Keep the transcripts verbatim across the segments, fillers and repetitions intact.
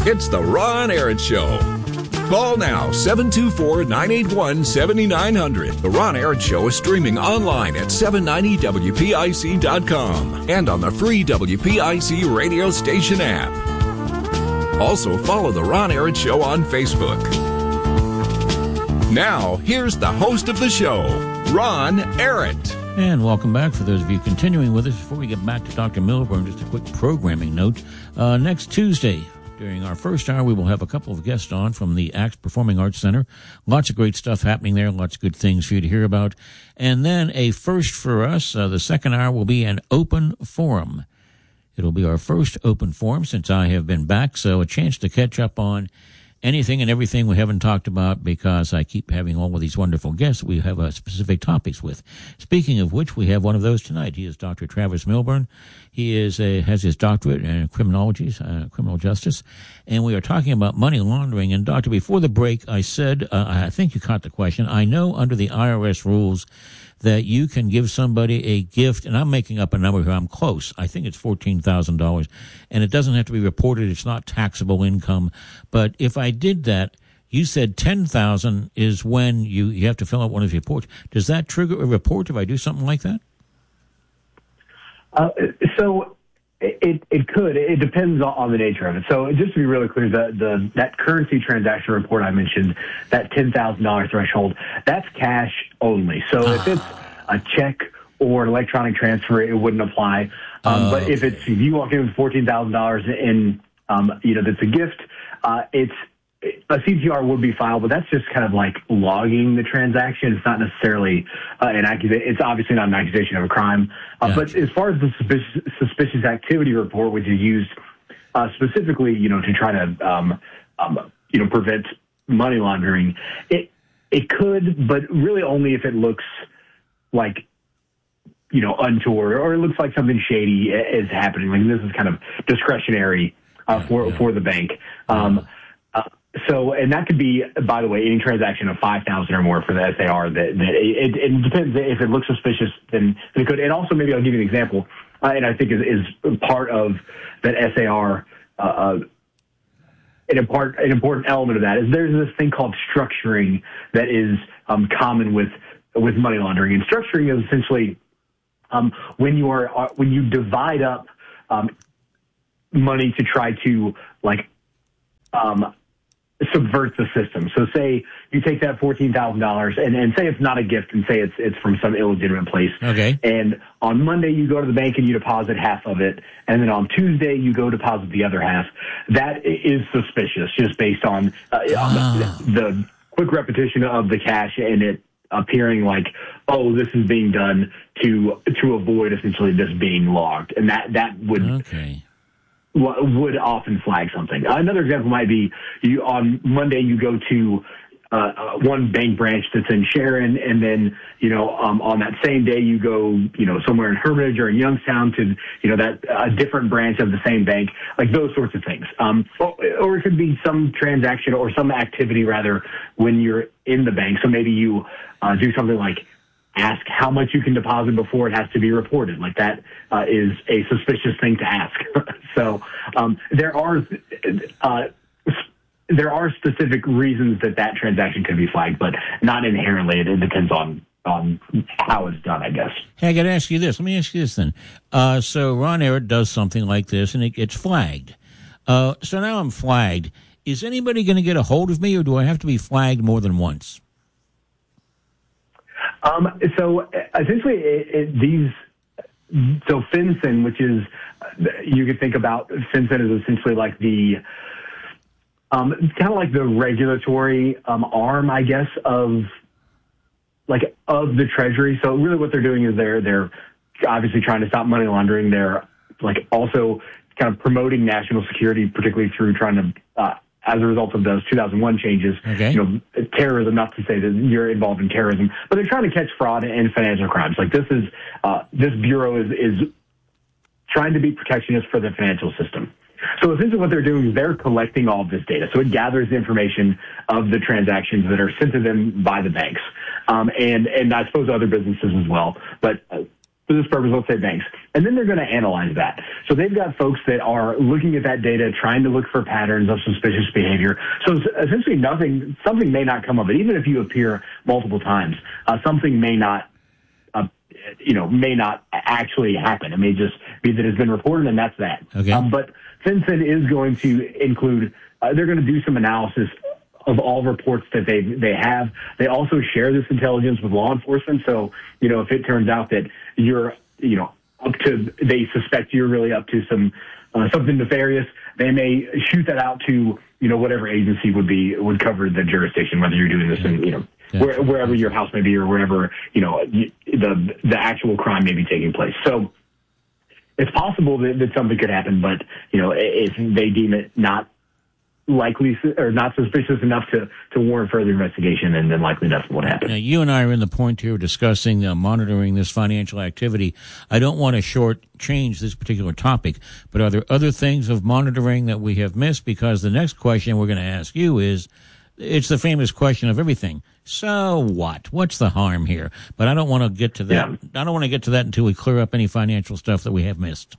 It's the Ron Aaron Show. Call now, seven two four, nine eight one, seven nine zero zero. The Ron Aaron Show is streaming online at seven ninety W P I C dot com and on the free W P I C radio station app. Also, follow The Ron Aaron Show on Facebook. Now, here's the host of the show, Ron Aaron. And welcome back. For those of you continuing with us, before we get back to Doctor Milburn, just a quick programming note. Uh, next Tuesday, during our first hour, we will have a couple of guests on from the Axe Performing Arts Center. Lots of great stuff happening there, lots of good things for you to hear about. And then a first for us, uh, the second hour will be an open forum. It'll be our first open forum since I have been back, so a chance to catch up on anything and everything we haven't talked about, because I keep having all of these wonderful guests that we have uh, specific topics with. Speaking of which, we have one of those tonight. He is Doctor Travis Milburn. He is a, has his doctorate in criminology, uh, criminal justice, and we are talking about money laundering. And, Doctor, before the break, I said, uh, I think you caught the question, I know under the I R S rules that you can give somebody a gift, and I'm making up a number here, I'm close, I think it's fourteen thousand dollars, and it doesn't have to be reported, it's not taxable income, but if I did that, you said ten thousand dollars is when you, you have to fill out one of your reports. Does that trigger a report if I do something like that? Uh, so it it could. It depends on the nature of it. So just to be really clear, the, the that currency transaction report I mentioned, that ten thousand dollars threshold, that's cash only. So if it's a check or an electronic transfer, it wouldn't apply. Um, oh, but if it's if you walk in with fourteen thousand dollars in, um, you know, that's a gift, uh, it's a C T R would be filed, but that's just kind of like logging the transaction. It's not necessarily uh, an accusation. It's obviously not an accusation of a crime. Uh, yeah. But as far as the suspicious, suspicious activity report, which is used uh, specifically, you know, to try to, um, um, you know, prevent money laundering, it it could, but really only if it looks like, you know, untoward, or it looks like something shady is happening. Like this is kind of discretionary uh, for yeah. for the bank. Um, uh, So, and that could be, by the way, any transaction of five thousand or more for the S A R. That, that it, it depends. If it looks suspicious, then it could. And also, maybe I'll give you an example, uh, and I think is, is part of that S A R. Uh, an important, an important element of that is there's this thing called structuring that is um, common with with money laundering. And structuring is essentially um, when you are uh, when you divide up um, money to try to like. Um, subvert the system. So say you take that fourteen thousand dollars and, and say it's not a gift and say it's it's from some illegitimate place. Okay. And on Monday you go to the bank and you deposit half of it, and then on Tuesday you go deposit the other half. That is suspicious just based on, uh, ah. on the, the quick repetition of the cash and it appearing like, oh, this is being done to to avoid essentially this being logged. And that, that would... Okay. would often flag something. Another example might be you on Monday you go to uh, uh, one bank branch that's in Sharon, and then you know um, on that same day you go you know somewhere in Hermitage or in Youngstown to you know that a different branch of the same bank, like those sorts of things. Um, or, or it could be some transaction or some activity rather when you're in the bank. So maybe you uh, do something like ask how much you can deposit before it has to be reported. Like that uh, is a suspicious thing to ask. so um, there are uh, there are specific reasons that that transaction could be flagged, but not inherently. It, it depends on on how it's done, I guess. Hey, I got to ask you this. Let me ask you this then. Uh, so Ron Aaron does something like this, and it gets flagged. Uh, so now I'm flagged. Is anybody going to get a hold of me, or do I have to be flagged more than once? Um, so essentially, it, it, these so FinCEN, which is you could think about FinCEN as essentially like the um, kind of like the regulatory um, arm, I guess, of like of the Treasury. So really, what they're doing is they're they're obviously trying to stop money laundering. They're like also kind of promoting national security, particularly through trying to. Uh, as a result of those two thousand one changes, okay. you know, terrorism, not to say that you're involved in terrorism, but they're trying to catch fraud and financial crimes. Like this is, uh, this bureau is, is trying to be protectionist for the financial system. So essentially what they're doing is they're collecting all of this data. So it gathers the information of the transactions that are sent to them by the banks. Um, and, and I suppose other businesses as well. But uh, for this purpose, let's say banks. And then they're going to analyze that. So they've got folks that are looking at that data, trying to look for patterns of suspicious behavior. So essentially nothing, something may not come of it. Even if you appear multiple times, uh, something may not, uh, you know, may not actually happen. It may just be that it's been reported and that's that. Okay. Um, but FinCEN is going to include, uh, they're going to do some analysis of all reports that they they have. They also share this intelligence with law enforcement. So, you know, if it turns out that you're, you know, up to, they suspect you're really up to some uh, something nefarious, they may shoot that out to, you know, whatever agency would be would cover the jurisdiction, whether you're doing this in, you know, yeah. where, wherever your house may be or wherever, you know, the the actual crime may be taking place. So it's possible that, that something could happen, but, you know, if they deem it not likely or not suspicious enough to, to warrant further investigation, and then likely that's what happened. Now, you and I are in the point here discussing uh, monitoring this financial activity. I don't want to shortchange this particular topic, but are there other things of monitoring that we have missed? Because the next question we're going to ask you is, it's the famous question of everything. So what? What's the harm here? But I don't want to get to that. Yeah. I don't want to get to that until we clear up any financial stuff that we have missed.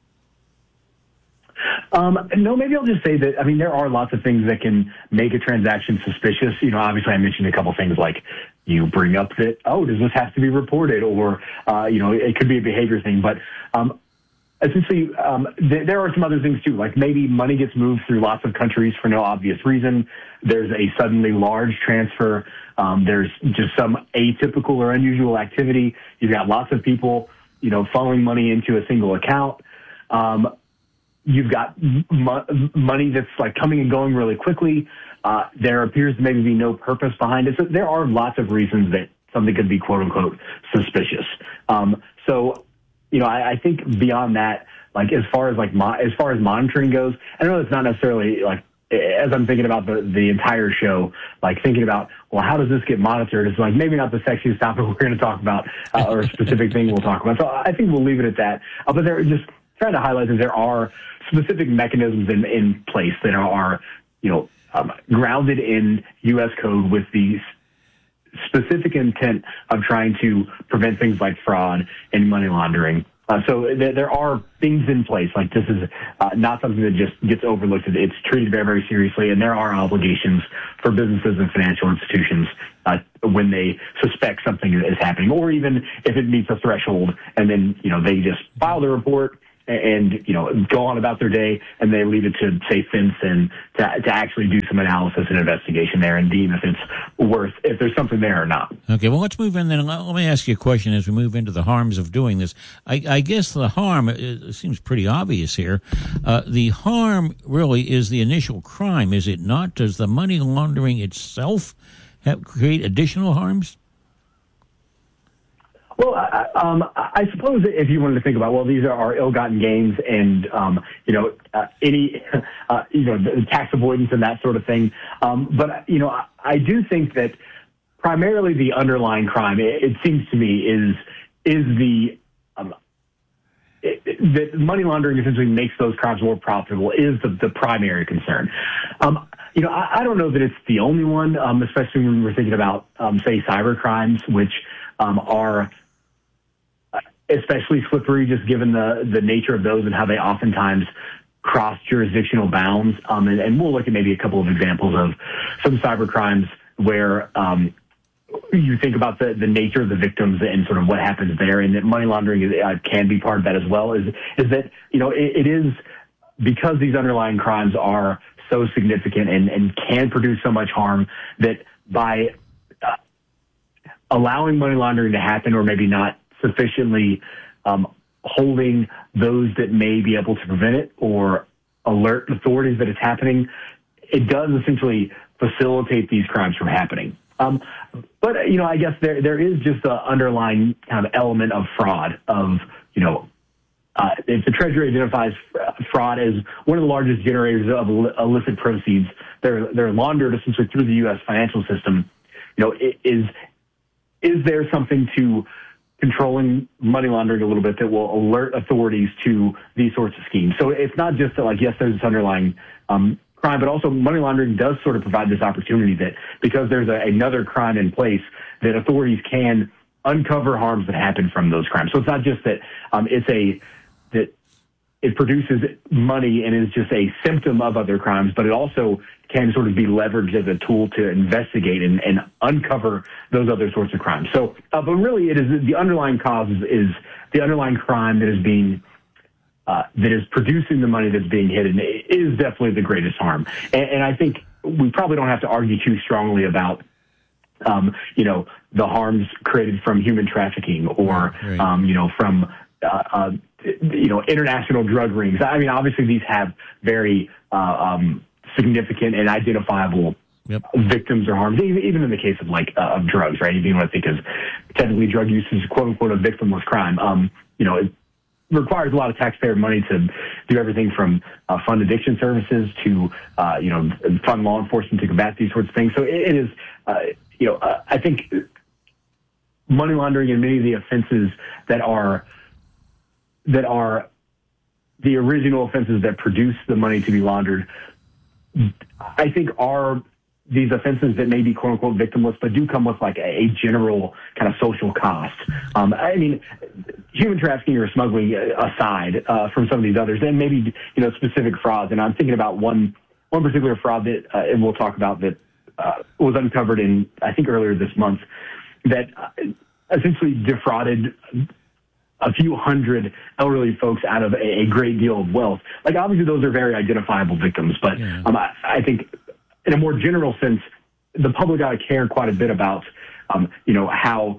Um, no, maybe I'll just say that, I mean, there are lots of things that can make a transaction suspicious. You know, obviously I mentioned a couple things like you bring up that, oh, does this have to be reported? Or, uh, you know, it could be a behavior thing. But um, essentially, um, th- there are some other things too, like maybe money gets moved through lots of countries for no obvious reason. There's a suddenly large transfer. Um, there's just some atypical or unusual activity. You've got lots of people, you know, funneling money into a single account. Um, You've got mo- money that's like coming and going really quickly. Uh, there appears to maybe be no purpose behind it. So there are lots of reasons that something could be quote unquote suspicious. Um, so, you know, I, I think beyond that, like as far as like mo- as far as monitoring goes, I know it's not necessarily like as I'm thinking about the the entire show, like thinking about, well, how does this get monitored? It's like maybe not the sexiest topic we're going to talk about uh, or a specific thing we'll talk about. So I think we'll leave it at that. Uh, but there are just trying to highlight that there are specific mechanisms in, in place that are, you know, um, grounded in U S code with the specific intent of trying to prevent things like fraud and money laundering. Uh, so th- there are things in place. Like this is uh, not something that just gets overlooked. It's treated very, very seriously, and there are obligations for businesses and financial institutions uh, when they suspect something is happening, or even if it meets a threshold, and then you know they just file the report and, you know, go on about their day, and they leave it to, say, FinCEN to, to actually do some analysis and investigation there and deem if it's worth, if there's something there or not. Okay, well, let's move in then. Let me ask you a question as we move into the harms of doing this. I, I guess the harm, it seems pretty obvious here. Uh, the harm really is the initial crime, is it not? Does the money laundering itself have, create additional harms? Well, I, um, I suppose if you wanted to think about, well, these are our ill-gotten gains, and um, you know, uh, any, uh, you know, the tax avoidance and that sort of thing. Um, but you know, I, I do think that primarily the underlying crime, it, it seems to me, is is the um, it, it, that money laundering essentially makes those crimes more profitable is the, the primary concern. Um, you know, I, I don't know that it's the only one, um, especially when we're thinking about, um, say, cyber crimes, which um, are especially slippery, just given the, the nature of those and how they oftentimes cross jurisdictional bounds. Um, and, and we'll look at maybe a couple of examples of some cyber crimes where um, you think about the, the nature of the victims and sort of what happens there, and that money laundering is, uh, can be part of that as well, is, is that, you know, it, it is because these underlying crimes are so significant and, and can produce so much harm that by uh, allowing money laundering to happen, or maybe not sufficiently um, holding those that may be able to prevent it or alert authorities that it's happening, it does essentially facilitate these crimes from happening. Um, but, you know, I guess there there is just an underlying kind of element of fraud of, you know, uh, if the Treasury identifies fraud as one of the largest generators of illicit proceeds, they're, they're laundered essentially through the U S financial system. You know, is, is there something to controlling money laundering a little bit that will alert authorities to these sorts of schemes? So it's not just that, like, yes, there's this underlying um, crime, but also money laundering does sort of provide this opportunity that because there's a, another crime in place, that authorities can uncover harms that happen from those crimes. So it's not just that um, it's a that it produces money and is just a symptom of other crimes, but it also can sort of be leveraged as a tool to investigate and, and uncover those other sorts of crimes. So, uh, but really, it is the underlying cause is, is the underlying crime that is being uh, that is producing the money that's being hidden is definitely the greatest harm. And, and I think we probably don't have to argue too strongly about um, you know the harms created from human trafficking or right. um, you know from uh, uh, you know international drug rings. I mean, obviously these have very uh, um, significant and identifiable yep. victims or harms, even, even in the case of like uh, of drugs, right? Even when I think of technically drug use is quote unquote a victimless crime. Um, you know, it requires a lot of taxpayer money to do everything from uh, fund addiction services to uh, you know fund law enforcement to combat these sorts of things. So it, it is, uh, you know, uh, I think money laundering and many of the offenses that are that are the original offenses that produce the money to be laundered, I think are these offenses that may be quote unquote victimless, but do come with like a, a general kind of social cost. Um, I mean, human trafficking or smuggling aside uh, from some of these others, and maybe, you know, specific frauds. And I'm thinking about one, one particular fraud that, uh, and we'll talk about that uh, was uncovered in, I think earlier this month, that uh, essentially defrauded a few hundred elderly folks out of a, a great deal of wealth. Like, obviously, those are very identifiable victims, but yeah. um, I, I think in a more general sense, the public ought to care quite a bit about, um, you know, how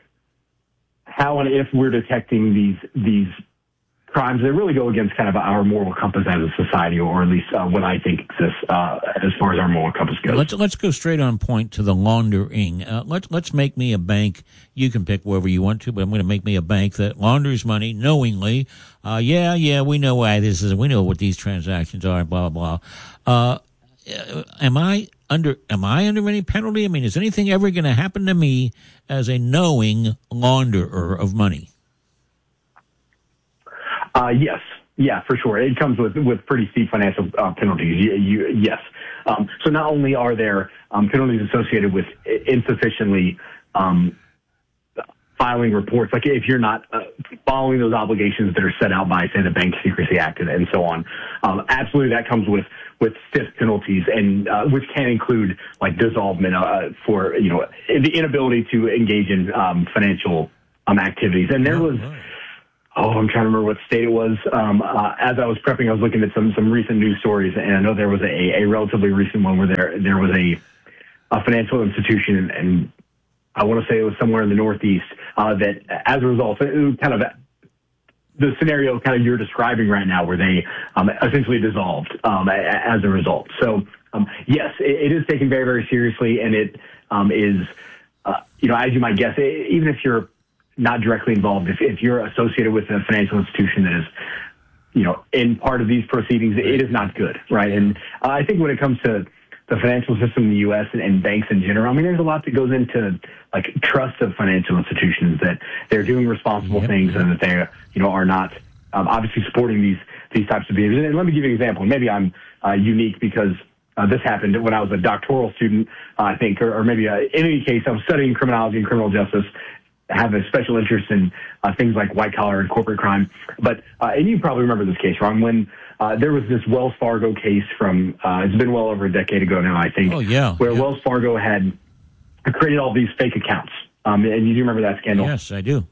how and if we're detecting these these crimes that really go against kind of our moral compass as a society, or at least uh, what I think exists uh, as far as our moral compass goes. Let's let's go straight on point to the laundering. Uh, let's let's make me a bank. You can pick wherever you want to, but I'm going to make me a bank that launders money knowingly. Uh, yeah, yeah, we know why this is. We know what these transactions are. Blah blah. Uh, am I under? Am I under any penalty? I mean, is anything ever going to happen to me as a knowing launderer of money? Uh, yes. Yeah, for sure. It comes with, with pretty steep financial uh, penalties. You, you, yes. Um, so not only are there um, penalties associated with insufficiently um, filing reports, like if you're not uh, following those obligations that are set out by, say, the Bank Secrecy Act and, and so on, um, absolutely that comes with, with stiff penalties, and uh, which can include like dissolvement uh, for, you know, the inability to engage in um, financial um, activities. And there was... Oh, I'm trying to remember what state it was. Um, uh, as I was prepping, I was looking at some, some recent news stories, and I know there was a, a relatively recent one where there there was a, a financial institution, and I want to say it was somewhere in the Northeast, uh, that as a result, it was kind of the scenario kind of you're describing right now, where they um, essentially dissolved um, as a result. So, um, yes, it, it is taken very, very seriously, and it um, is, uh, you know, as you might guess, even if you're not directly involved, if, if you're associated with a financial institution that is, you know, in part of these proceedings, it is not good, right? And uh, I think when it comes to the financial system in the U S and, and banks in general, I mean, there's a lot that goes into like trust of financial institutions, that they're doing responsible yep. things and that they, you know, are not um, obviously supporting these these types of behaviors. And let me give you an example. Maybe I'm uh, unique because uh, this happened when I was a doctoral student, uh, I think, or, or maybe uh, in any case, I was studying criminology and criminal justice. Have a special interest in uh, things like white collar and corporate crime. But, uh, and you probably remember this case, Ron, when uh, there was this Wells Fargo case from, uh, it's been well over a decade ago now, I think. Oh, yeah. Where yeah. Wells Fargo had created all these fake accounts. Um, and you do remember that scandal? Yes, I do.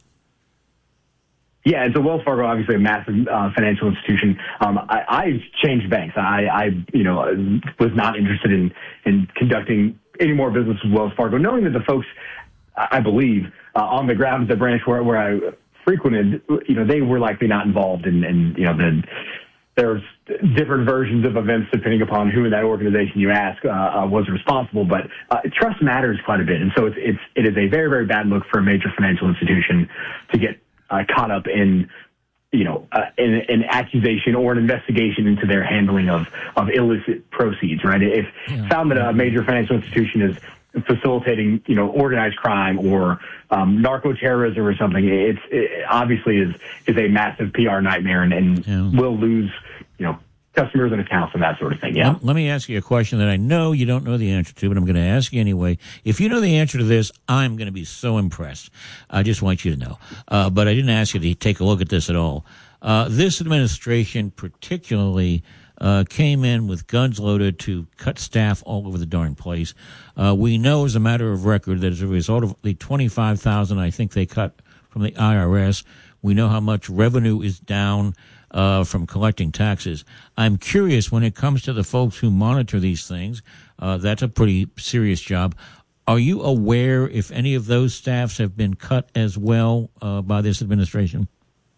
Yeah, and so Wells Fargo, obviously a massive uh, financial institution. Um, I, I changed banks. I, I, you know, was not interested in, in conducting any more business with Wells Fargo, knowing that the folks, I believe, uh, on the ground at the branch where, where I frequented, you know, they were likely not involved in, in you know, the, there's different versions of events depending upon who in that organization you ask uh, uh, was responsible. But uh, trust matters quite a bit. And so it's, it's, it is a very, very bad look for a major financial institution to get uh, caught up in, you know, uh, in an accusation or an investigation into their handling of, of illicit proceeds, right? If yeah. found that a major financial institution is facilitating, you know, organized crime or um, narco-terrorism or something, it's it obviously is is a massive P R nightmare, and, and yeah. will lose, you know, customers and accounts and that sort of thing. Yeah. Let, let me ask you a question that I know you don't know the answer to, but I'm going to ask you anyway. If you know the answer to this, I'm going to be so impressed. I just want you to know. Uh, but I didn't ask you to take a look at this at all. Uh, this administration particularly uh, came in with guns loaded to cut staff all over the darn place. Uh, we know as a matter of record that as a result of the twenty-five thousand I think they cut from the I R S, we know how much revenue is down Uh, from collecting taxes. I'm curious, when it comes to the folks who monitor these things, uh, that's a pretty serious job. Are you aware if any of those staffs have been cut as well uh, by this administration?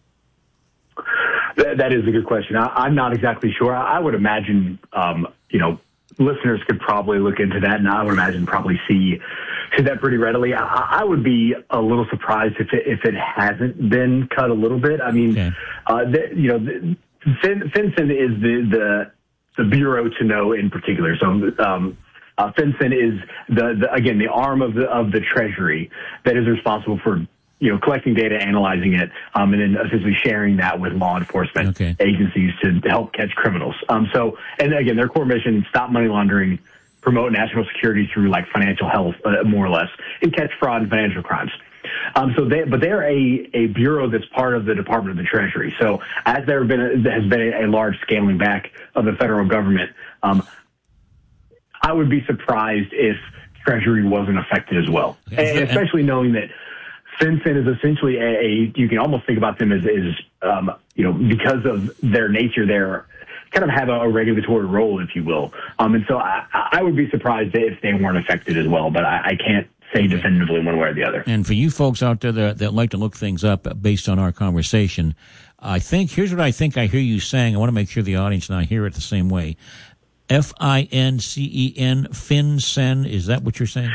That, that is a good question. I, I'm not exactly sure. I, I would imagine, um, you know, listeners could probably look into that, and I would imagine probably see see that pretty readily. I, I would be a little surprised if it, if it hasn't been cut a little bit. I mean, okay. uh, the, you know, the, Fin, FinCEN is the, the the bureau to know in particular. So um, uh, FinCEN is the, the again the arm of the of the Treasury that is responsible for, you know, collecting data, analyzing it, um, and then essentially sharing that with law enforcement okay. agencies to help catch criminals. Um, so, and again, their core mission: stop money laundering, promote national security through like financial health, uh, more or less, and catch fraud and financial crimes. Um, so they, but they're a, a bureau that's part of the Department of the Treasury. So as there have been a, there has been a, a large scaling back of the federal government, um, I would be surprised if Treasury wasn't affected as well, okay. and especially knowing that FinCEN is essentially a, a you can almost think about them as, as um, you know, because of their nature, they're kind of have a, a regulatory role, if you will. Um, and so I, I would be surprised if they weren't affected as well, but I, I can't say definitively one way or the other. And for you folks out there that, that like to look things up based on our conversation, I think, here's what I think I hear you saying. I want to make sure the audience and I hear it the same way. F I N C E N, FinCEN, is that what you're saying?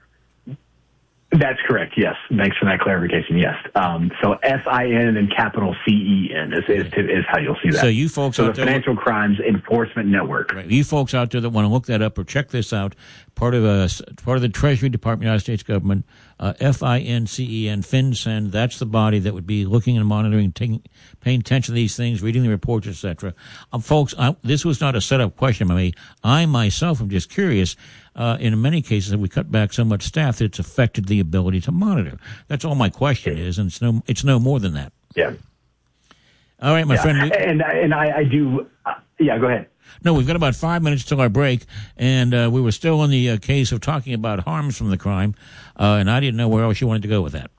That's correct, yes. Thanks for that clarification, yes. Um, so F I N and capital C E N is, is, is how you'll see that. So you folks so out the there... Financial Crimes Enforcement Network. Right. You folks out there that want to look that up or check this out, part of a, part of the Treasury Department of the United States government, uh, F I N C E N, FinCEN, that's the body that would be looking and monitoring, taking, paying attention to these things, reading the reports, et cetera. Um, folks, I, this was not a set-up question by me. I myself am just curious. Uh, in many cases, we cut back so much staff that it's affected the ability to monitor. That's all my question is, and it's no, it's no more than that. Yeah. All right, my yeah. friend. We, and and I, I do. Uh, yeah, go ahead. No, we've got about five minutes till our break, and uh, we were still in the uh, case of talking about harms from the crime, uh, and I didn't know where else you wanted to go with that.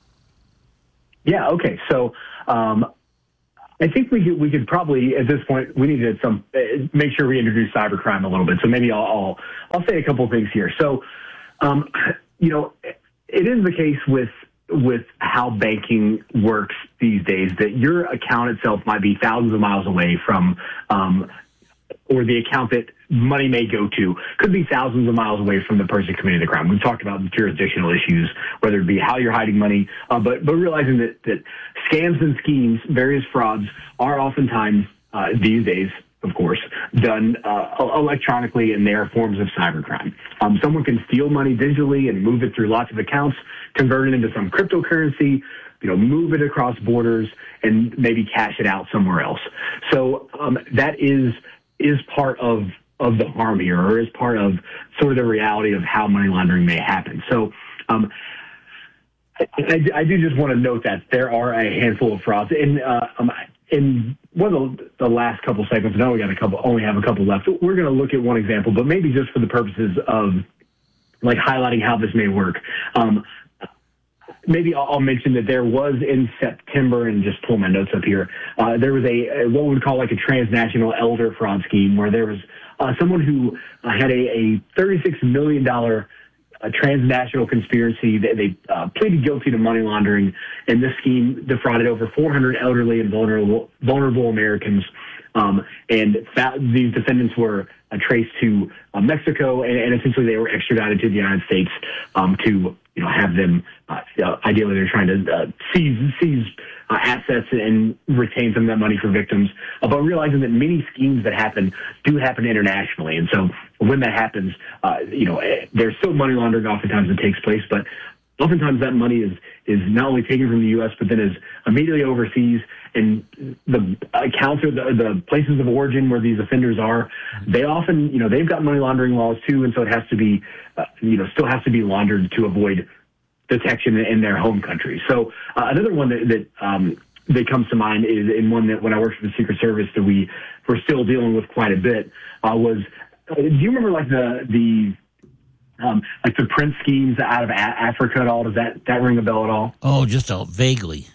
Yeah. Okay. So. Um, I think we could, we could probably, at this point, we need to some uh, make sure we introduce cybercrime a little bit. So maybe I'll I'll, I'll say a couple of things here. So, um, you know, it is the case with with how banking works these days that your account itself might be thousands of miles away from, um, or the account that money may go to could be thousands of miles away from the person committing the crime. We've talked about the jurisdictional issues, whether it be how you're hiding money, uh, but but realizing that, that scams and schemes, various frauds, are oftentimes uh, these days, of course, done uh, electronically, and they are forms of cybercrime. Um, someone can steal money digitally and move it through lots of accounts, convert it into some cryptocurrency, you know, move it across borders, and maybe cash it out somewhere else. So um, that is is part of of the harm here, or is part of sort of the reality of how money laundering may happen. So um, I, I, I do just want to note that there are a handful of frauds. In, uh, um, in one of the, the last couple segments, I know we got a couple, only have a couple left, we're going to look at one example, but maybe just for the purposes of like highlighting how this may work. Um, Maybe I'll mention that there was in September, and just pull my notes up here, uh, there was a, a what we would call like a transnational elder fraud scheme where there was uh, someone who uh, had a, a thirty-six million dollars uh, transnational conspiracy. They, they uh, pleaded guilty to money laundering, and this scheme defrauded over four hundred elderly and vulnerable, vulnerable Americans. Um, and that, these defendants were uh, traced to uh, Mexico, and, and essentially they were extradited to the United States um, to, you know, have them. Uh, uh, ideally, they're trying to uh, seize seize uh, assets and retain some of that money for victims. Uh, but realizing that many schemes that happen do happen internationally, and so when that happens, uh, you know, there's still money laundering oftentimes that takes place, but oftentimes that money is, is not only taken from the U S, but then is immediately overseas. And the accounts or the, the places of origin where these offenders are, they often, you know, they've got money laundering laws too. And so it has to be, uh, you know, still has to be laundered to avoid detection in their home country. So uh, another one that, that, um, that comes to mind is, and one that when I worked for the Secret Service that we were still dealing with quite a bit, uh, was, uh, do you remember like the, the, Um, like the Prince schemes out of a- Africa at all? Does that, that ring a bell at all? Oh, just uh, vaguely.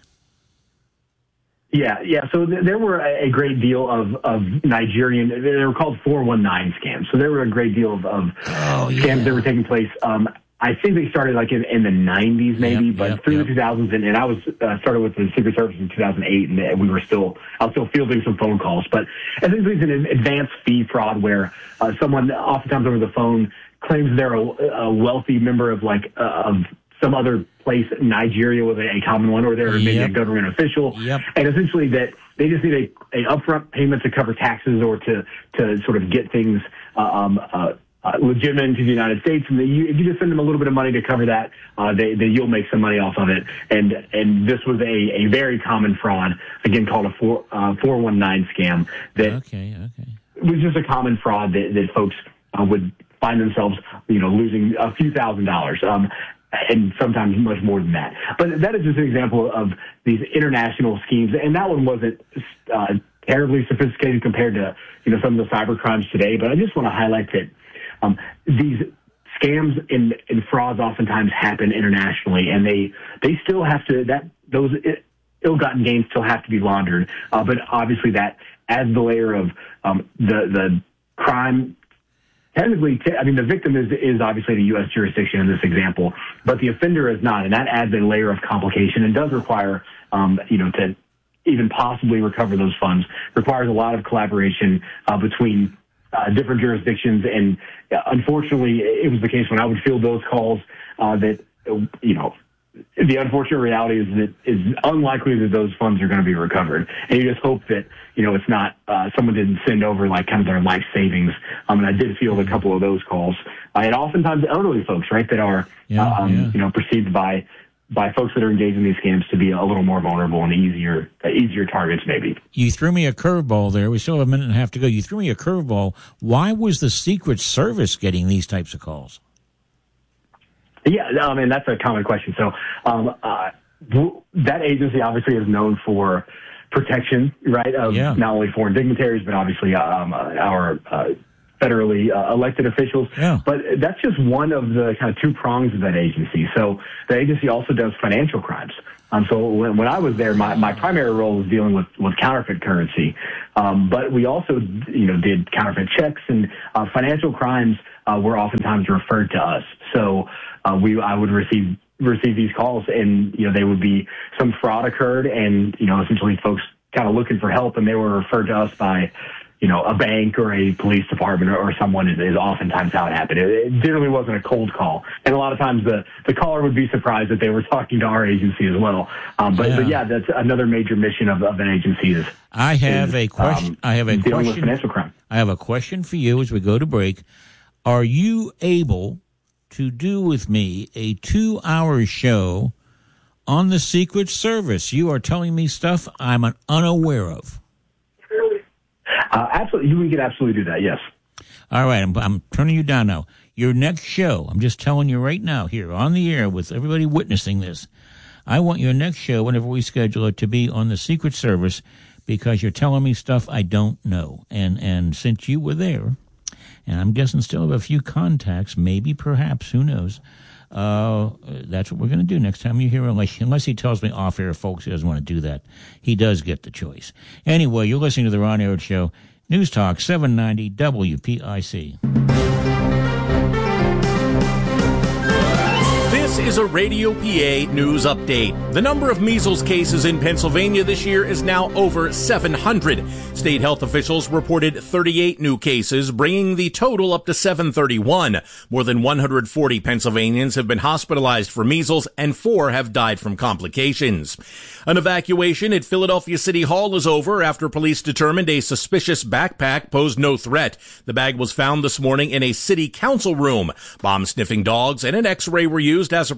Yeah, yeah. So th- there were a, a great deal of, of Nigerian, they were called four one nine scams. So there were a great deal of, of oh, scams yeah. that were taking place. Um, I think they started like in, in the nineties maybe, yep, but yep, through yep. the two thousands, and, and I was uh, started with the Secret Service in two thousand eight, and we were still, I was still fielding some phone calls. But essentially it's an advanced fee fraud where uh, someone oftentimes over the phone claims they're a, a wealthy member of like uh, of some other place. Nigeria was a, a common one, or they're maybe Yep. a government official, Yep. and essentially that they just need a, a upfront payment to cover taxes or to to sort of get things uh, um, uh, uh, legitimate into the United States. And the, you, if you just send them a little bit of money to cover that, uh, they, they you'll make some money off of it. And and this was a, a very common fraud, again called a four uh, four one nine scam. That Okay, okay. was just a common fraud that, that folks uh, would find themselves, you know, losing a few thousand dollars, um, and sometimes much more than that. But that is just an example of these international schemes, and that one wasn't uh, terribly sophisticated compared to, you know, some of the cyber crimes today. But I just want to highlight that um, these scams and, and frauds oftentimes happen internationally, and they they still have to that those ill-gotten gains still have to be laundered. Uh, but obviously, that adds the layer of um, the the crime. Technically, I mean, the victim is is obviously the U S jurisdiction in this example, but the offender is not, and that adds a layer of complication and does require, um, you know, to even possibly recover those funds, requires a lot of collaboration uh, between uh, different jurisdictions. And uh, unfortunately, it was the case when I would field those calls uh, that, you know, the unfortunate reality is that it's unlikely that those funds are going to be recovered. And you just hope that, you know, it's not, uh, someone didn't send over like kind of their life savings. Um, and I did field a couple of those calls. Uh, and oftentimes elderly folks, right, that are, Yeah, um, yeah. you know, perceived by, by folks that are engaged in these scams to be a little more vulnerable and easier, uh, easier targets maybe. You threw me a curveball there. We still have a minute and a half to go. You threw me a curveball. Why was the Secret Service getting these types of calls? Yeah, I mean, that's a common question. So um, uh, that agency obviously is known for protection, right, of Yeah. not only foreign dignitaries, but obviously um, uh, our uh, federally uh, elected officials. Yeah. But that's just one of the kind of two prongs of that agency. So the agency also does financial crimes. Um, so when, when I was there, my, my primary role was dealing with, with counterfeit currency. Um, but we also, you know, did counterfeit checks, and uh, financial crimes uh, were oftentimes referred to us. So uh, we, I would receive receive these calls, and you know, they would be some fraud occurred, and you know, essentially folks kind of looking for help, and they were referred to us by, you know, a bank or a police department or, or someone is, is oftentimes how it happened. It, it generally wasn't a cold call. And a lot of times the, the caller would be surprised that they were talking to our agency as well. Um, but, Yeah. but yeah, that's another major mission of, of an agency is, I have is, a question. um, I have a dealing with question. financial crime. I have a question for you as we go to break. Are you able to do with me a two-hour show on the Secret Service? You are telling me stuff I'm unaware of. Uh, absolutely. We could absolutely do that. Yes. All right, I'm, I'm turning you down now. Your next show, I'm just telling you right now here on the air with everybody witnessing this, I want your next show, whenever we schedule it, to be on the Secret Service, because you're telling me stuff I don't know. And and since you were there, and I'm guessing still have a few contacts, maybe, perhaps, who knows, uh, that's what we're going to do next time you hear him. Unless, unless he tells me off air, folks, he doesn't want to do that. He does get the choice. Anyway, you're listening to the Ron Aird Show, News Talk seven ninety W P I C. This is a Radio P A news update. The number of measles cases in Pennsylvania this year is now over seven hundred. State health officials reported thirty-eight new cases, bringing the total up to seven thirty-one. More than one hundred forty Pennsylvanians have been hospitalized for measles, and four have died from complications. An evacuation at Philadelphia City Hall is over after police determined a suspicious backpack posed no threat. The bag was found this morning in a city council room. Bomb-sniffing dogs and an X-ray were used as a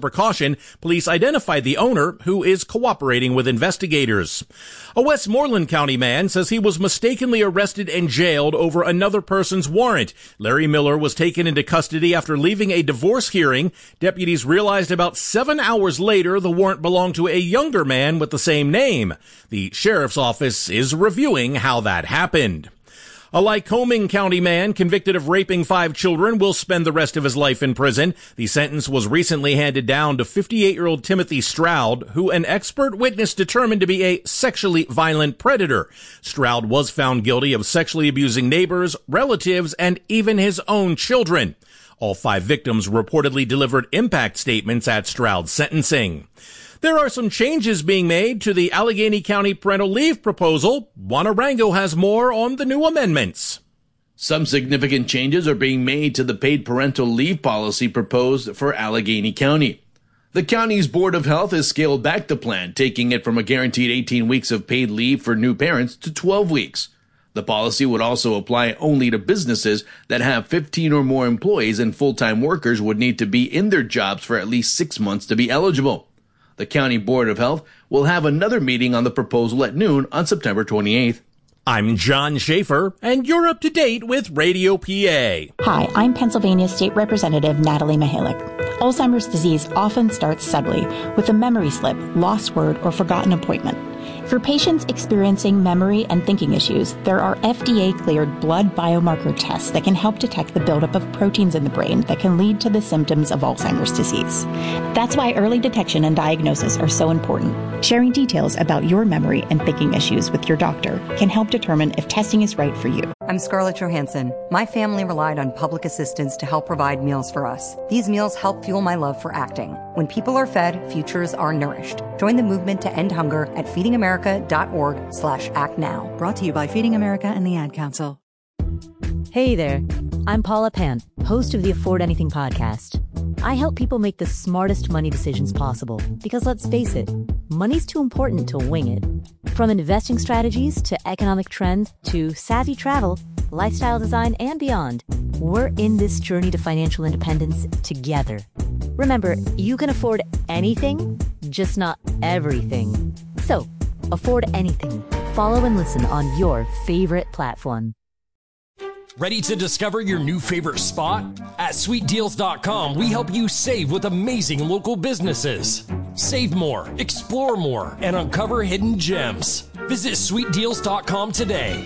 precaution, police identified the owner, who is cooperating with investigators. A Westmoreland County man says he was mistakenly arrested and jailed over another person's warrant. Larry Miller was taken into custody after leaving a divorce hearing. Deputies realized about seven hours later the warrant belonged to a younger man with the same name. The sheriff's office is reviewing how that happened. A Lycoming County man convicted of raping five children will spend the rest of his life in prison. The sentence was recently handed down to fifty-eight-year-old Timothy Stroud, who an expert witness determined to be a sexually violent predator. Stroud was found guilty of sexually abusing neighbors, relatives, and even his own children. All five victims reportedly delivered impact statements at Stroud's sentencing. There are some changes being made to the Allegheny County parental leave proposal. Juan Arango has more on the new amendments. Some significant changes are being made to the paid parental leave policy proposed for Allegheny County. The county's Board of Health has scaled back the plan, taking it from a guaranteed eighteen weeks of paid leave for new parents to twelve weeks. The policy would also apply only to businesses that have fifteen or more employees, and full-time workers would need to be in their jobs for at least six months to be eligible. The County Board of Health will have another meeting on the proposal at noon on September twenty-eighth. I'm John Schaefer, and you're up to date with Radio P A. Hi, I'm Pennsylvania State Representative Natalie Mihalik. Alzheimer's disease often starts subtly with a memory slip, lost word, or forgotten appointment. For patients experiencing memory and thinking issues, there are F D A-cleared blood biomarker tests that can help detect the buildup of proteins in the brain that can lead to the symptoms of Alzheimer's disease. That's why early detection and diagnosis are so important. Sharing details about your memory and thinking issues with your doctor can help determine if testing is right for you. I'm Scarlett Johansson. My family relied on public assistance to help provide meals for us. These meals help fuel my love for acting. When people are fed, futures are nourished. Join the movement to end hunger at feedingamerica.org slash act now. Brought to you by Feeding America and the Ad Council. Hey there, I'm Paula Pant, host of the Afford Anything podcast. I help people make the smartest money decisions possible because, let's face it, money's too important to wing it. From investing strategies to economic trends to savvy travel, lifestyle design, and beyond, we're in this journey to financial independence together. Remember, you can afford anything, just not everything. So, afford anything. Follow and listen on your favorite platform. Ready to discover your new favorite spot? At sweet deals dot com, we help you save with amazing local businesses. Save more, explore more, and uncover hidden gems. Visit sweet deals dot com today.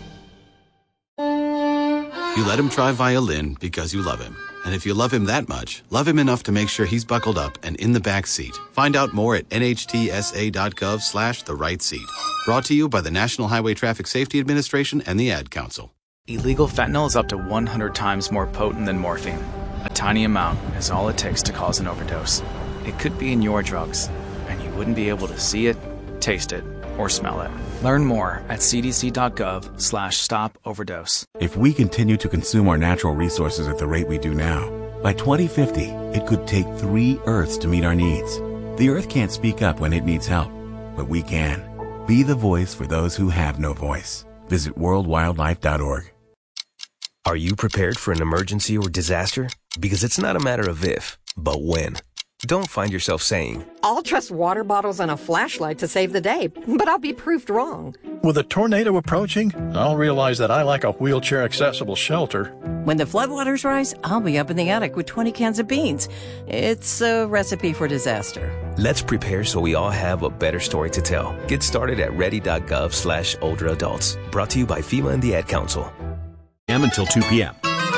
You let him try violin because you love him. And if you love him that much, love him enough to make sure he's buckled up and in the back seat. Find out more at N H T S A dot gov slash the right seat. Brought to you by the National Highway Traffic Safety Administration and the Ad Council. Illegal fentanyl is up to one hundred times more potent than morphine. A tiny amount is all it takes to cause an overdose. It could be in your drugs, and you wouldn't be able to see it, taste it, or smell it. Learn more at C D C dot gov slash stop overdose. If we continue to consume our natural resources at the rate we do now, by twenty fifty, it could take three Earths to meet our needs. The Earth can't speak up when it needs help, but we can. Be the voice for those who have no voice. Visit world wildlife dot org. Are you prepared for an emergency or disaster? Because it's not a matter of if, but when. Don't find yourself saying, I'll trust water bottles and a flashlight to save the day, but I'll be proved wrong. With a tornado approaching, I'll realize that I lack a wheelchair-accessible shelter. When the floodwaters rise, I'll be up in the attic with twenty cans of beans. It's a recipe for disaster. Let's prepare so we all have a better story to tell. Get started at ready dot gov slash older adults. Brought to you by FEMA and the Ad Council. Until two p.m.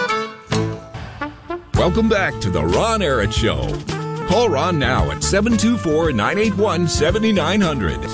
Welcome back to the Ron Arad Show. Call Ron now at seven two four, nine eight one, seven nine zero zero.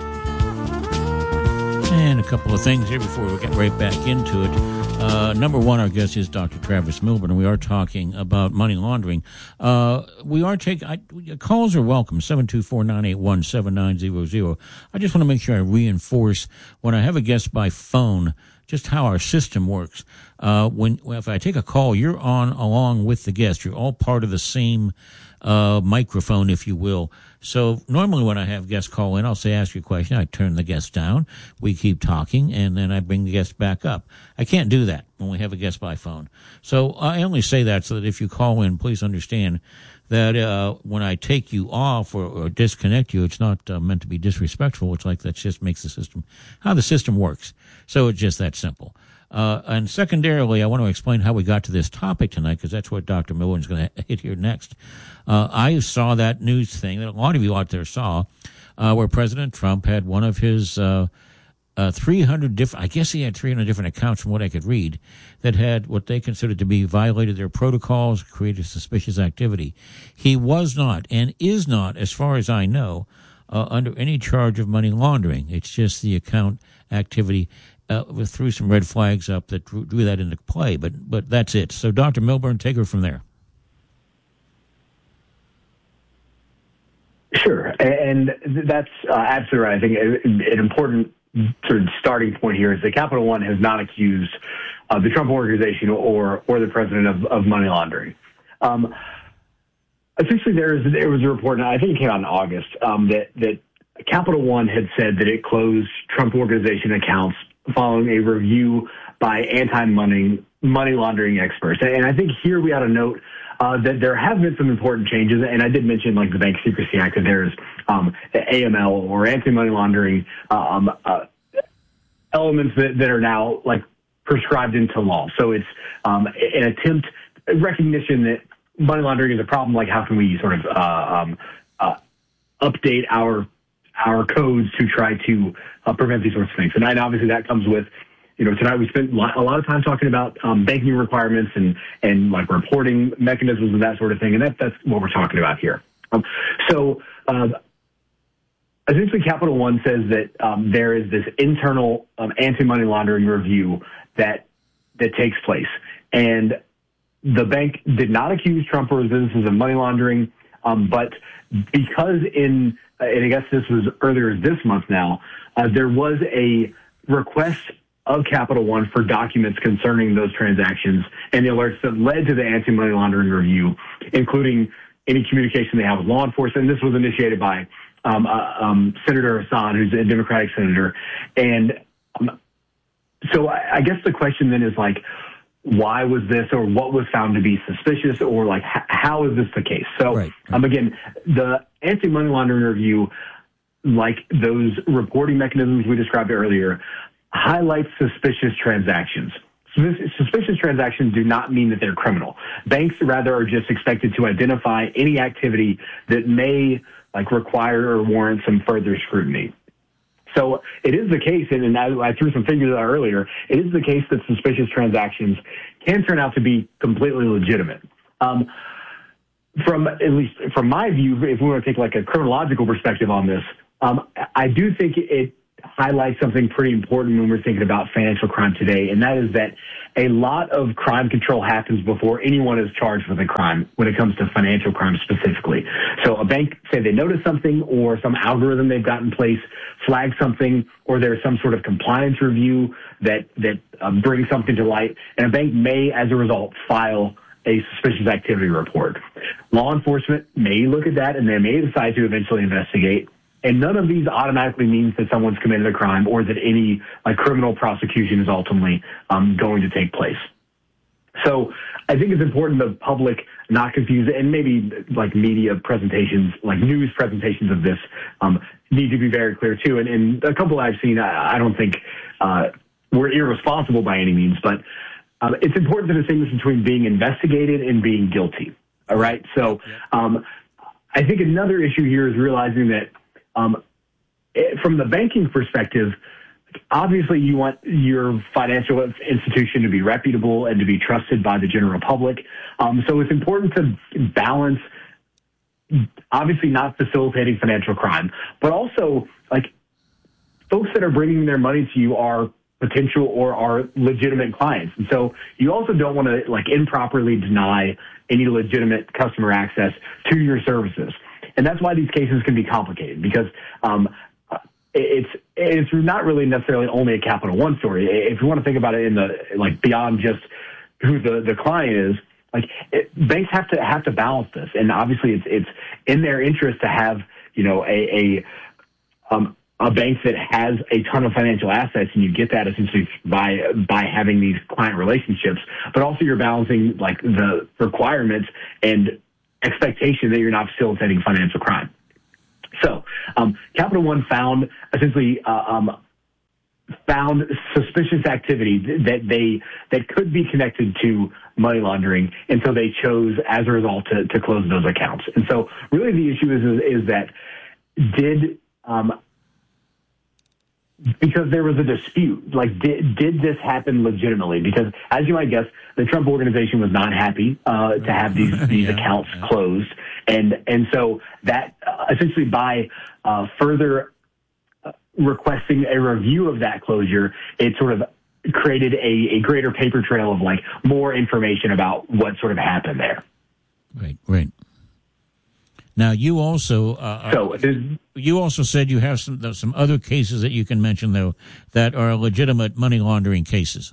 And a couple of things here before we get right back into it. Uh, number one, our guest is Doctor Travis Milburn, and we are talking about money laundering. Uh, we are taking calls are welcome, seven two four, nine eight one, seven nine zero zero. I just want to make sure I reinforce when I have a guest by phone just how our system works. uh, when if I take a call, you're on along with the guest. You're all part of the same uh, microphone, if you will. So normally when I have guests call in, I'll say, ask your question. I turn the guest down. We keep talking, and then I bring the guest back up. I can't do that when we have a guest by phone. So I only say that so that if you call in, please understand that uh, when I take you off or, or disconnect you, it's not uh, meant to be disrespectful. It's like that just makes the system, how the system works. So it's just that simple. Uh, and secondarily, I want to explain how we got to this topic tonight, because that's what Doctor Miller is going to hit here next. Uh, I saw that news thing that a lot of you out there saw, uh, where President Trump had one of his uh, uh, three hundred different, I guess he had three hundred different accounts from what I could read, that had what they considered to be violated their protocols, created suspicious activity. He was not and is not, as far as I know, uh, under any charge of money laundering. It's just the account activity uh, threw some red flags up that drew, drew that into play, but but that's it. So, Doctor Milburn, take her from there. Sure, and that's uh, absolutely right. I think an important sort of starting point here is that Capital One has not accused uh, the Trump Organization or or the president of, of money laundering. Um, essentially, there, is, there was a report, and I think it came out in August, um, that, that Capital One had said that it closed Trump Organization accounts following a review by anti-money money laundering experts. And I think here we ought to note uh, that there have been some important changes, and I did mention like the Bank Secrecy Act, that there's um, A M L or anti-money laundering um, uh, elements that, that are now like prescribed into law. So it's um, an attempt, recognition that money laundering is a problem. Like how can we sort of uh, um, uh, update our our codes to try to uh, prevent these sorts of things? And, and obviously that comes with, you know, tonight we spent a lot of time talking about um, banking requirements and, and like reporting mechanisms and that sort of thing. And that, that's what we're talking about here. Um, so uh, essentially Capital One says that um, there is this internal um, anti-money laundering review that that takes place. And the bank did not accuse Trump or his businesses of money laundering, um, but because in, and I guess this was earlier this month now, uh, there was a request of Capital One for documents concerning those transactions and the alerts that led to the anti-money laundering review, including any communication they have with law enforcement. And this was initiated by um, uh, um, Senator Hassan, who's a Democratic senator. And um, so I, I guess the question then is like, why was this, or what was found to be suspicious, or like h- how is this the case? So right, right. Um, again, the anti-money laundering review, like those reporting mechanisms we described earlier, highlights suspicious transactions. Suspicious transactions do not mean that they're criminal. Banks rather are just expected to identify any activity that may like require or warrant some further scrutiny. So it is the case, and I, I threw some figures out earlier, it is the case that suspicious transactions can turn out to be completely legitimate. Um, from at least from my view, if we want to take like a chronological perspective on this, um, I do think it highlights something pretty important when we're thinking about financial crime today, and that is that a lot of crime control happens before anyone is charged with a crime when it comes to financial crime specifically. So a bank, say they notice something, or some algorithm they've got in place flags something, or there's some sort of compliance review that, that uh, brings something to light, and a bank may, as a result, file a suspicious activity report. Law enforcement may look at that, and they may decide to eventually investigate. And none of these automatically means that someone's committed a crime or that any like criminal prosecution is ultimately um, going to take place. So I think it's important the public not confuse it, and maybe like media presentations, like news presentations of this um, need to be very clear too. And, and a couple I've seen, I, I don't think uh, we're irresponsible by any means, but um, it's important to distinguish between being investigated and being guilty. All right. So um, I think another issue here is realizing that Um, it, from the banking perspective, obviously you want your financial institution to be reputable and to be trusted by the general public. Um, so it's important to balance, obviously not facilitating financial crime, but also like folks that are bringing their money to you are potential or are legitimate clients. And so you also don't want to like improperly deny any legitimate customer access to your services. And that's why these cases can be complicated, because um, it's it's not really necessarily only a Capital One story. If you want to think about it in the like beyond just who the, the client is, like it, banks have to have to balance this, and obviously it's it's in their interest to have you know a a um, a bank that has a ton of financial assets, and you get that essentially by by having these client relationships. But also you're balancing like the requirements and expectation that you're not facilitating financial crime. So um, Capital One found essentially uh, um, found suspicious activity that they that could be connected to money laundering, and so they chose as a result to, to close those accounts. And so really the issue is is, is that did um, because there was a dispute, like did did this happen legitimately? Because as you might guess, the Trump organization was not happy uh, to have these these yeah, accounts yeah. closed, and and so that uh, essentially by uh, further uh, requesting a review of that closure, it sort of created a, a greater paper trail of like more information about what sort of happened there. Right, right. Now you also uh, so you also said you have some some other cases that you can mention though that are legitimate money laundering cases.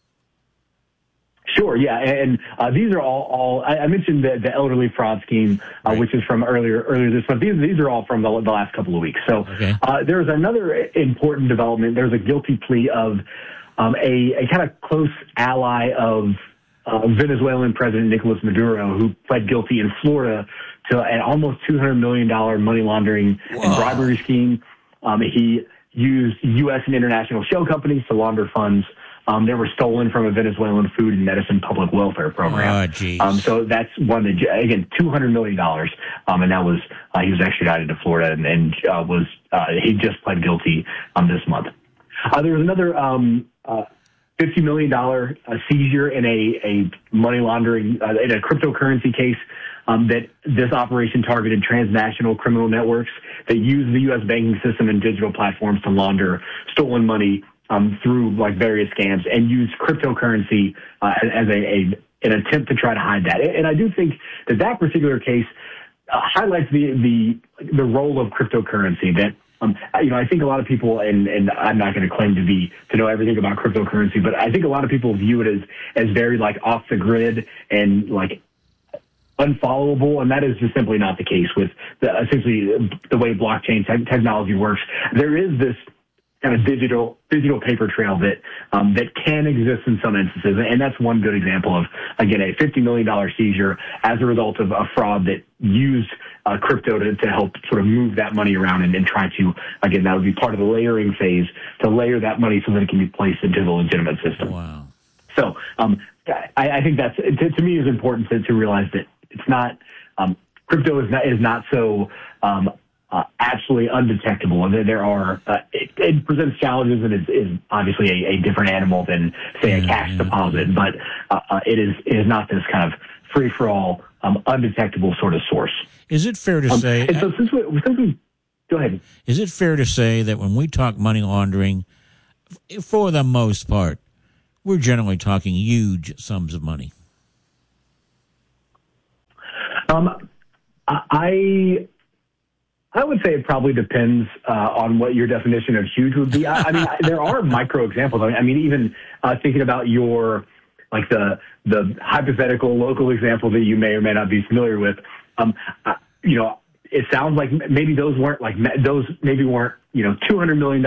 Sure, yeah, and uh, these are all. all I, I mentioned the, the elderly fraud scheme, uh, right. which is from earlier earlier this month. These these are all from the, the last couple of weeks. So okay. uh, there's another important development. There's a guilty plea of um, a, a kind of close ally of uh, Venezuelan President Nicolas Maduro, who pled guilty in Florida to an almost two hundred million dollars money laundering Whoa. and bribery scheme. Um, he used U S and international shell companies to launder funds. Um, they were stolen from a Venezuelan food and medicine public welfare program. Oh, um, so that's one that, again, two hundred million dollars. Um, and that was, uh, he was extradited to Florida and, and uh, was, uh, he just pled guilty um, this month. Uh, there was another um, uh, fifty million dollars uh, seizure in a, a money laundering, uh, in a cryptocurrency case. Um, that this operation targeted transnational criminal networks that use the U S banking system and digital platforms to launder stolen money um, through like various scams and use cryptocurrency uh, as a, a an attempt to try to hide that. And I do think that that particular case uh, highlights the the the role of cryptocurrency. That um, you know, I think a lot of people, and, and I'm not going to claim to be to know everything about cryptocurrency, but I think a lot of people view it as as very like off the grid and like unfollowable, and that is just simply not the case with the, essentially the way blockchain te- technology works. There is this kind of digital digital paper trail that um, that can exist in some instances, and that's one good example of, again, a fifty million dollars seizure as a result of a fraud that used uh, crypto to, to help sort of move that money around and, and try to, again, that would be part of the layering phase, to layer that money so that it can be placed into the legitimate system. Wow. So um, I, I think that's, to, to me, is important to, to realize that it's not, um, crypto is not, is not so, um, uh, absolutely undetectable. There, there are, uh, it, it presents challenges and is, is obviously a, a different animal than, say, a cash yeah, deposit, yeah. but, uh, uh, it is, it is not this kind of free for all, um, undetectable sort of source. Is it fair to um, say, and so since we, since we, go ahead. Is it fair to say that when we talk money laundering, for the most part, we're generally talking huge sums of money? Um, I I would say it probably depends uh, on what your definition of huge would be. I, I mean, there are micro examples. I mean, even uh, thinking about your like the the hypothetical local example that you may or may not be familiar with. Um, uh, you know, it sounds like maybe those weren't like those maybe weren't you know two hundred million dollars